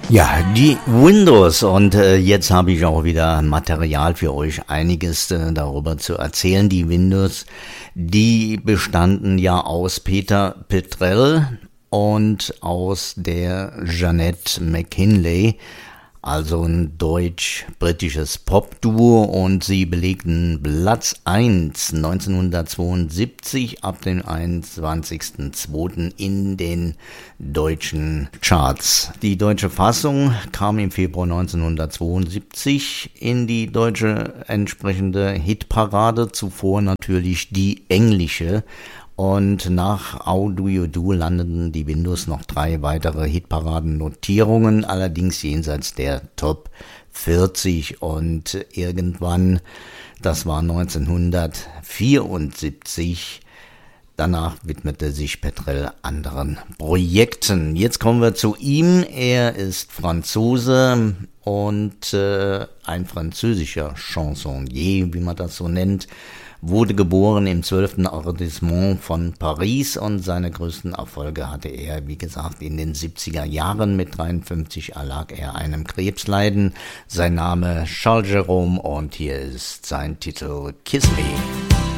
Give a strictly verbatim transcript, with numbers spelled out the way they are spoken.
Ja, die Windows und äh, jetzt habe ich auch wieder Material für euch, einiges äh, darüber zu erzählen. Die Windows, die bestanden ja aus Peter Petrell und aus der Jeanette McKinley, also ein deutsch-britisches Popduo, und sie belegten Platz eins neunzehnhundertzweiundsiebzig ab dem einundzwanzigsten zweiten in den deutschen Charts. Die deutsche Fassung kam im Februar neunzehnhundertzweiundsiebzig in die deutsche entsprechende Hitparade, zuvor natürlich die englische. Und nach How Do You Do landeten die Windows noch drei weitere Hitparadennotierungen, allerdings jenseits der Top vierzig. Und irgendwann, das war neunzehnhundertvierundsiebzig, danach widmete sich Petrell anderen Projekten. Jetzt kommen wir zu ihm. Er ist Franzose und äh, ein französischer Chansonnier, wie man das so nennt. Wurde geboren im zwölften Arrondissement von Paris und seine größten Erfolge hatte er, wie gesagt, in den siebziger Jahren. Mit dreiundfünfzig erlag er einem Krebsleiden. Sein Name Charles Jerome und hier ist sein Titel Kiss Me.